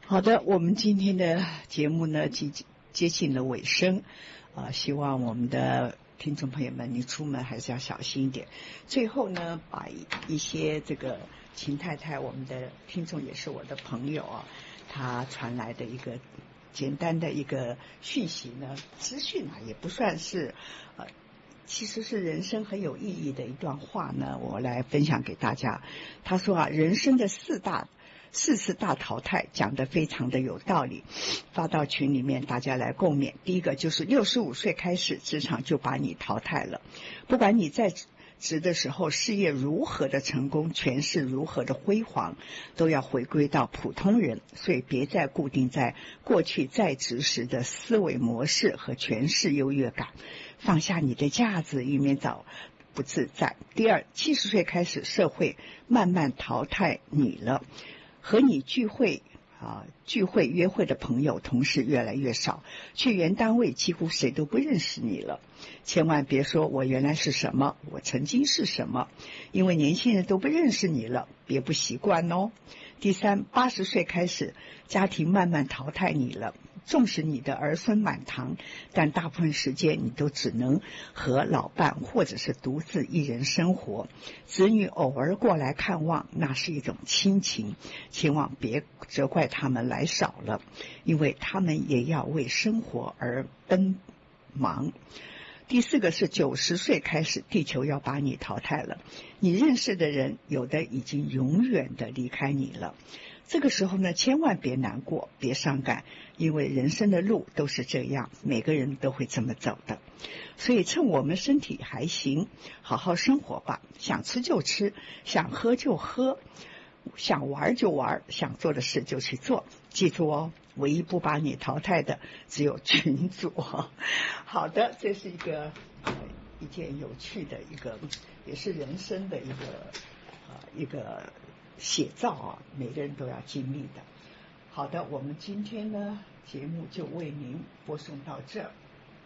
好的，我们今天的节目呢接近了尾声，希望我们的听众朋友们，你出门还是要小心一点。最后呢，把一些这个秦太太，我们的听众也是我的朋友啊，他传来的一个简单的一个讯息呢，资讯啊，也不算是其实是人生很有意义的一段话呢，我来分享给大家。他说啊，人生的四次大淘汰讲得非常的有道理，发到群里面大家来共勉。第一个就是65岁开始职场就把你淘汰了，不管你在职的时候事业如何的成功，权势如何的辉煌，都要回归到普通人，所以别再固定在过去在职时的思维模式和权势优越感，放下你的架子，以免早不自在。第二，70岁开始社会慢慢淘汰你了，和你聚会约会的朋友同事越来越少，去原单位几乎谁都不认识你了。千万别说我原来是什么，我曾经是什么，因为年轻人都不认识你了，别不习惯哦。第三，80岁开始家庭慢慢淘汰你了，纵使你的儿孙满堂，但大部分时间你都只能和老伴或者是独自一人生活，子女偶尔过来看望，那是一种亲情，千万别责怪他们来少了，因为他们也要为生活而奔忙。第四个是90岁开始地球要把你淘汰了，你认识的人有的已经永远的离开你了。这个时候呢，千万别难过，别伤感，因为人生的路都是这样，每个人都会这么走的。所以趁我们身体还行，好好生活吧，想吃就吃，想喝就喝，想玩就玩，想做的事就去做。记住哦，唯一不把你淘汰的只有群组。好的，这是一件有趣的也是人生的一个写照啊，每个人都要经历的。好的，我们今天呢节目就为您播送到这儿。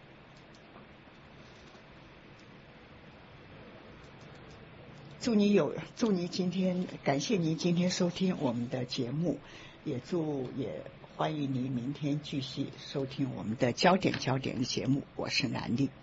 感谢您今天收听我们的节目，也欢迎您明天继续收听我们的焦点的节目。我是南丽。